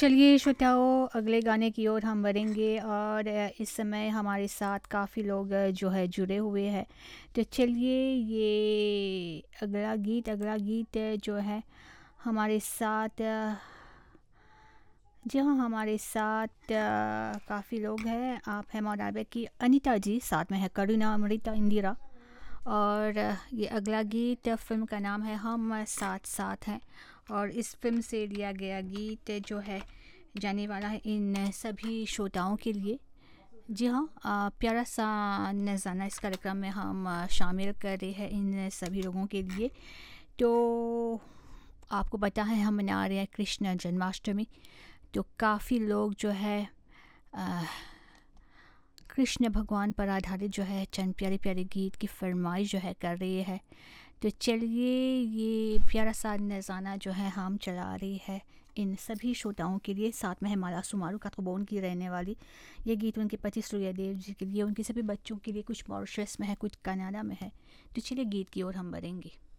चलिए श्रोताओं, अगले गाने की ओर हम बढ़ेंगे और इस समय हमारे साथ काफ़ी लोग जो है जुड़े हुए हैं। तो चलिए ये अगला गीत जो है हमारे साथ जी हाँ, हमारे साथ काफ़ी लोग हैं। आप हैं मौलाना की अनीता जी, साथ में है करुणा, अमृता, इंदिरा। और ये अगला गीत फ़िल्म का नाम है हम साथ साथ हैं। और इस फ़िल्म से लिया गया गीत जो है जाने वाला है इन सभी श्रोताओं के लिए। जी हाँ, प्यारा सा नज़ाना इस कार्यक्रम में हम शामिल कर रहे हैं इन सभी लोगों के लिए। तो आपको पता है हम मना रहे हैं कृष्ण जन्माष्टमी। तो काफ़ी लोग जो है अ, कृष्ण भगवान पर आधारित जो है चंद प्यारे प्यारे गीत की फरमाइश जो है कर रही है। तो चलिए ये प्यारा सा नज़ाना जो है हम चला रही है इन सभी श्रोताओं के लिए। साथ में है माला सुमारू कातोबोन की रहने वाली। ये गीत उनके पति सूर्यदेव जी के लिए, उनके सभी बच्चों के लिए, कुछ मॉरिशस में है, कुछ कनाडा में है। तो चलिए गीत की ओर हम बढ़ेंगे।